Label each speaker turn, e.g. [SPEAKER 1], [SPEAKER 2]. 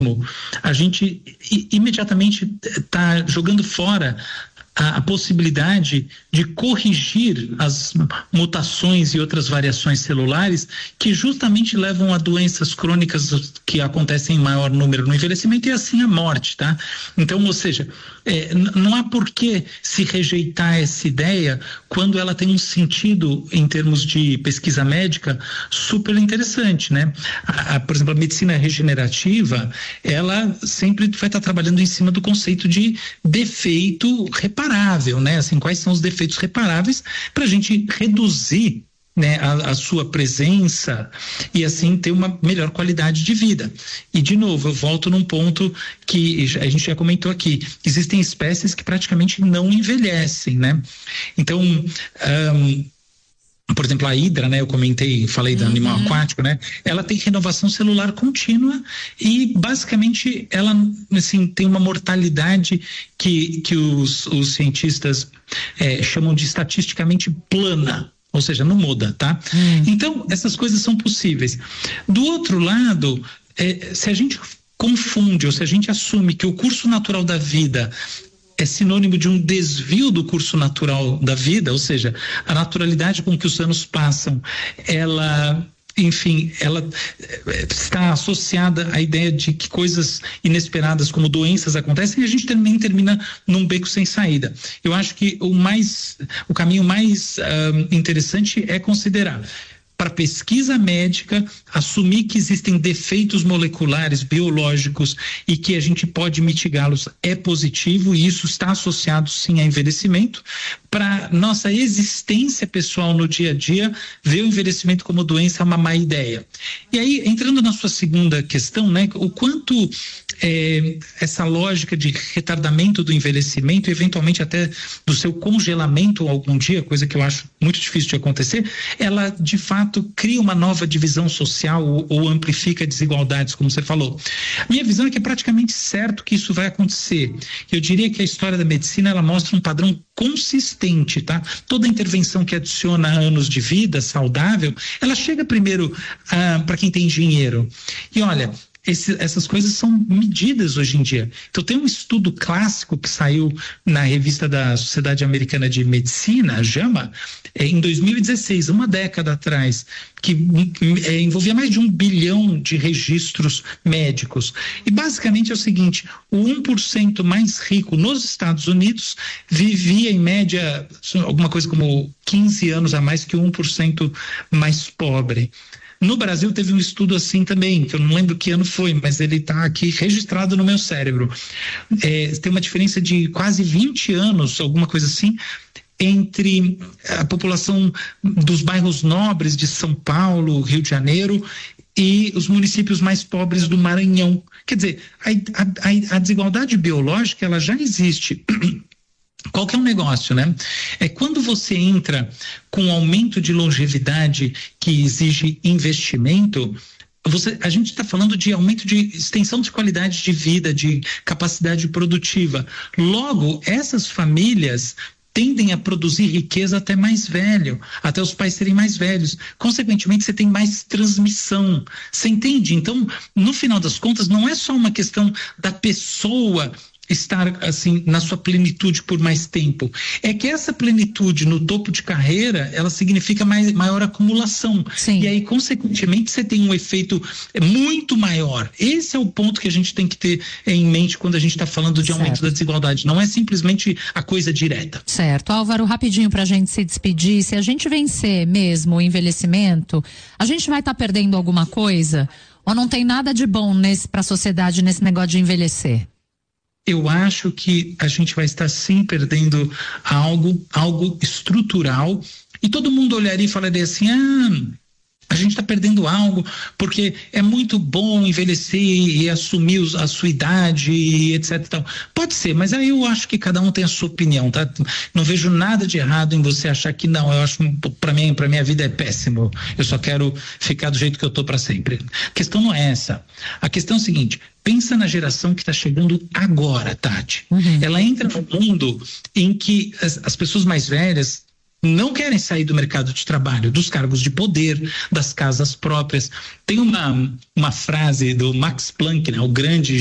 [SPEAKER 1] a gente imediatamente está jogando fora a possibilidade de corrigir as mutações e outras variações celulares que justamente levam a doenças crônicas que acontecem em maior número no envelhecimento e assim a morte, tá? Então, ou seja, não há por que se rejeitar essa ideia quando ela tem um sentido em termos de pesquisa médica super interessante, né? Por exemplo, a medicina regenerativa, ela sempre vai estar trabalhando em cima do conceito de defeito reparável, né? Assim, quais são os defeitos reparáveis para a gente reduzir, né, a sua presença e assim ter uma melhor qualidade de vida. E de novo, eu volto num ponto que a gente já comentou aqui, existem espécies que praticamente não envelhecem, né? Então, por exemplo, a hidra, né? Eu falei do animal aquático, né? Ela tem renovação celular contínua e basicamente ela, assim, tem uma mortalidade que os cientistas chamam de estatisticamente plana. Ou seja, não muda, tá? Então, essas coisas são possíveis. Do outro lado, se a gente confunde ou se a gente assume que o curso natural da vida é sinônimo de um desvio do curso natural da vida, ou seja, a naturalidade com que os anos passam, ela está associada à ideia de que coisas inesperadas como doenças acontecem e a gente também termina num beco sem saída. Eu acho que o caminho mais interessante é considerar, para pesquisa médica, assumir que existem defeitos moleculares, biológicos e que a gente pode mitigá-los é positivo e isso está associado sim a envelhecimento. Para nossa existência pessoal no dia a dia, ver o envelhecimento como doença é uma má ideia. E aí, entrando na sua segunda questão, né, o quanto essa lógica de retardamento do envelhecimento e eventualmente até do seu congelamento algum dia, coisa que eu acho muito difícil de acontecer, ela de fato cria uma nova divisão social ou amplifica desigualdades, como você falou. Minha visão é que é praticamente certo que isso vai acontecer. Eu diria que a história da medicina, ela mostra um padrão consistente, tá? Toda intervenção que adiciona anos de vida saudável, ela chega primeiro para quem tem dinheiro. E olha, essas coisas são medidas hoje em dia. Então tem um estudo clássico que saiu na revista da Sociedade Americana de Medicina, a JAMA, em 2016, uma década atrás, que envolvia mais de 1 bilhão de registros médicos. E basicamente é o seguinte, o 1% mais rico nos Estados Unidos vivia em média alguma coisa como 15 anos a mais que o 1% mais pobre. No Brasil teve um estudo assim também, que eu não lembro que ano foi, mas ele está aqui registrado no meu cérebro. Tem uma diferença de quase 20 anos, alguma coisa assim, entre a população dos bairros nobres de São Paulo, Rio de Janeiro e os municípios mais pobres do Maranhão. Quer dizer, a desigualdade biológica, ela já existe. Qual que é o negócio, né? É quando você entra com um aumento de longevidade que exige investimento, a gente está falando de aumento de extensão de qualidade de vida, de capacidade produtiva. Logo, essas famílias tendem a produzir riqueza até mais velho, até os pais serem mais velhos. Consequentemente, você tem mais transmissão. Você entende? Então, no final das contas, não é só uma questão da pessoa estar assim na sua plenitude por mais tempo, é que essa plenitude no topo de carreira, ela significa maior acumulação. Sim. E aí consequentemente você tem um efeito muito maior. Esse é o ponto que a gente tem que ter em mente quando a gente está falando de aumento da desigualdade, não é simplesmente a coisa direta.
[SPEAKER 2] Certo. Álvaro, rapidinho pra gente se despedir, se a gente vencer mesmo o envelhecimento, a gente vai estar perdendo alguma coisa? Ou não tem nada de bom para a sociedade nesse negócio de envelhecer?
[SPEAKER 1] Eu acho que a gente vai estar sim perdendo algo estrutural, e todo mundo olharia e falaria assim, a gente está perdendo algo, porque é muito bom envelhecer e assumir a sua idade, e etc. Então, pode ser, mas aí eu acho que cada um tem a sua opinião, tá? Não vejo nada de errado em você achar que não, eu acho, para minha vida é péssimo, eu só quero ficar do jeito que eu tô para sempre. A questão não é essa. A questão é o seguinte, pensa na geração que está chegando agora, Tati. Ela entra num mundo em que as pessoas mais velhas não querem sair do mercado de trabalho, dos cargos de poder, das casas próprias. Tem uma frase do Max Planck, né, o grande